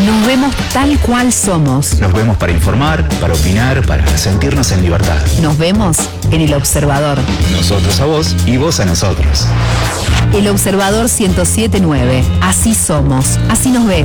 Nos vemos tal cual somos. Nos vemos para informar, para opinar, para sentirnos en libertad. Nos vemos en El Observador. Nosotros a vos y vos a nosotros. El Observador 107.9. Así somos, así nos ves.